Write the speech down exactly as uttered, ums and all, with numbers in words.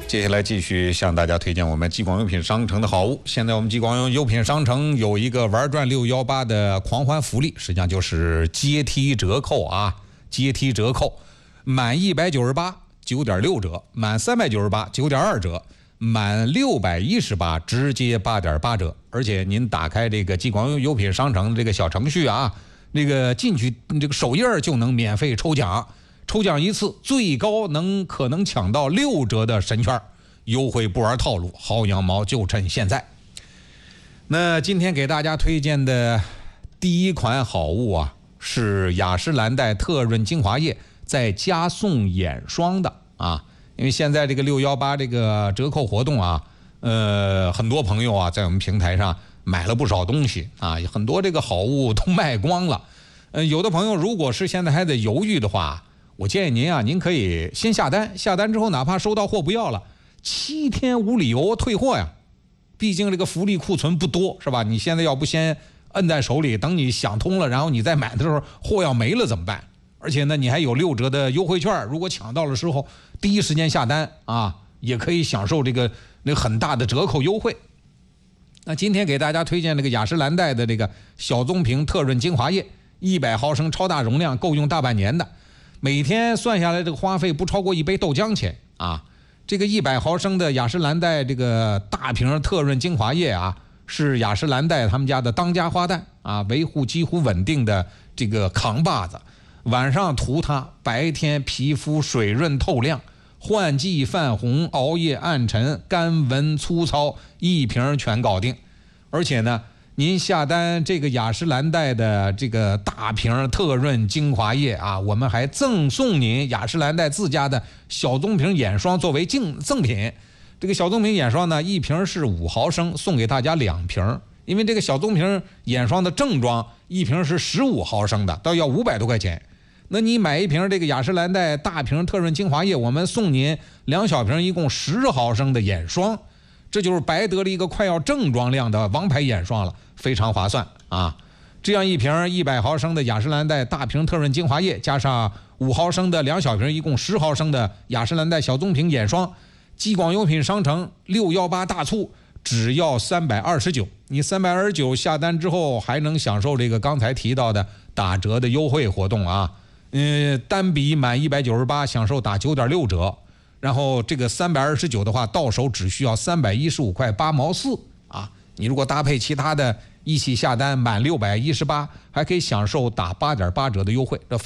接下来继续向大家推荐我们激广优品商城的好物。现在我们激广优品商城有一个玩转六一八的狂欢福利，实际上就是阶梯折扣啊，阶梯折扣，满一百九十八九点六折，满三百九十八九点二折，满六百一十八直接八点八折。而且您打开这个激广优品商城这个小程序啊，那个进去这个首页就能免费抽奖。抽奖一次最高能可能抢到六折的神券，优惠不玩套路，薅羊毛就趁现在。那今天给大家推荐的第一款好物啊，是雅诗兰黛特润精华液再加送眼霜的啊。因为现在这个六一八这个折扣活动啊，呃，很多朋友啊在我们平台上买了不少东西啊，很多这个好物都卖光了。呃，有的朋友如果是现在还在犹豫的话，我建议您啊，您可以先下单，下单之后哪怕收到货不要了，七天无理由退货呀。毕竟这个福利库存不多，是吧？你现在要不先摁在手里，等你想通了，然后你再买的时候货要没了怎么办？而且呢，你还有六折的优惠券，如果抢到了时候第一时间下单啊，也可以享受这个那个很大的折扣优惠。那今天给大家推荐这个雅诗兰黛的这个小棕瓶特润精华液，一百毫升超大容量，够用大半年的。每天算下来这个花费不超过一杯豆浆钱啊！这个一百毫升的雅诗兰黛这个大瓶特润精华液啊，是雅诗兰黛他们家的当家花旦啊，维护几乎稳定的这个扛把子。晚上涂它，白天皮肤水润透亮，换季泛红、熬夜暗沉、干纹粗糙，一瓶全搞定。而且呢，您下单这个雅诗兰黛的这个大瓶特润精华液啊，我们还赠送您雅诗兰黛自家的小棕瓶眼霜作为赠赠品。这个小棕瓶眼霜呢，一瓶是五毫升，送给大家两瓶。因为这个小棕瓶眼霜的正装一瓶是十五毫升的，都要五百多块钱。那你买一瓶这个雅诗兰黛大瓶特润精华液，我们送您两小瓶，一共十毫升的眼霜。这就是白得了一个快要正装量的王牌眼霜了，非常划算啊！这样一瓶一百毫升的雅诗兰黛大瓶特润精华液，加上五毫升的两小瓶，一共十毫升的雅诗兰黛小棕瓶眼霜，激广优品商城六一八大促只要三百二十九，你三百二十九下单之后还能享受这个刚才提到的打折的优惠活动啊！嗯，单笔满一百九十八享受打九点六折。然后这个三百二十九的话，到手只需要三百一十五块八毛四啊！你如果搭配其他的一起下单，满六百一十八，还可以享受打八点八折的优惠。这